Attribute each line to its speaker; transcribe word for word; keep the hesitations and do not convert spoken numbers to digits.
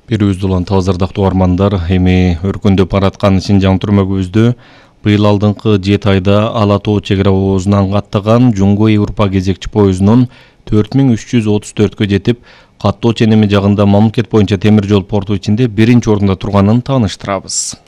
Speaker 1: Бирүүбүздү улан тазырдактуу армандар, эми өркүндөп бараткан Синжаң түрмөгүбүздү быйыл алдыңкы жети айда Ала тоо чек ара обозунан каттаган Жумго Европа кезекчи поездунун төрт миң үч жүз отуз төрткө жетип, каттоо ченеми жагында мамлекет боюнча темир жол порту ичинде биринчи орунда турганын тааныштырабыз.